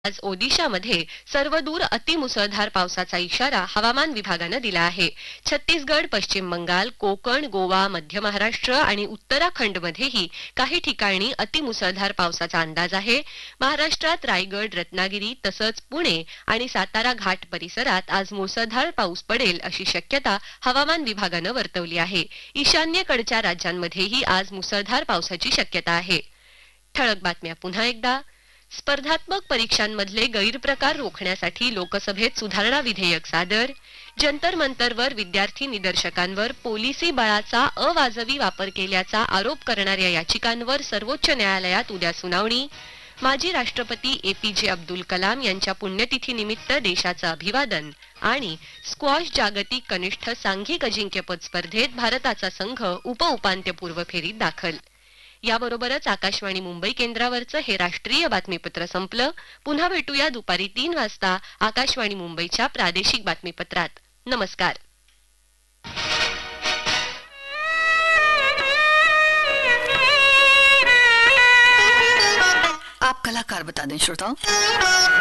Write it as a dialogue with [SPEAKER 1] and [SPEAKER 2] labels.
[SPEAKER 1] आज ओदिशामध्ये सर्वदूर अतिमुसळधार पावसाचा इशारा हवामान विभागानं दिला आहे. छत्तीसगड, पश्चिम बंगाल, कोकण, गोवा, मध्य महाराष्ट्र आणि उत्तराखंडमध्येही काही ठिकाणी अतिमुसळधार पावसाचा अंदाज आहे. महाराष्ट्रात रायगड, रत्नागिरी तसंच पुणे आणि सातारा घाट परिसरात आज मुसळधार पाऊस पडेल अशी शक्यता हवामान विभागानं वर्तवली आहे. ईशान्येकडच्या राज्यांमध्येही आज मुसळधार पावसाची शक्यता आहे. ठळक बातम्या पुन्हा एकदा. स्पर्धात्मक परीक्षांमधले गैरप्रकार रोखण्यासाठी लोकसभेत सुधारणा विधेयक सादर. जंतर मंतरवर विद्यार्थी निदर्शकांवर पोलिसी बळाचा अवाजवी वापर केल्याचा आरोप करणाऱ्या याचिकांवर सर्वोच्च न्यायालयात उद्या सुनावणी. माजी राष्ट्रपती APJ अब्दुल कलाम यांच्या पुण्यतिथीनिमित्त देशाचं अभिवादन. आणि स्क्वॉश जागतिक कनिष्ठ सांघिक अजिंक्यपद स्पर्धेत भारताचा संघ उपउपांत्यपूर्व फेरीत दाखल. याबरोबरच आकाशवाणी मुंबई केंद्रावरचं हे राष्ट्रीय बातमीपत्र संपलं. पुन्हा भेटूया दुपारी 3 वाजता आकाशवाणी मुंबईच्या प्रादेशिक बातमीपत्रात. नमस्कार.
[SPEAKER 2] आप कलाकार बता दें श्रोताओं.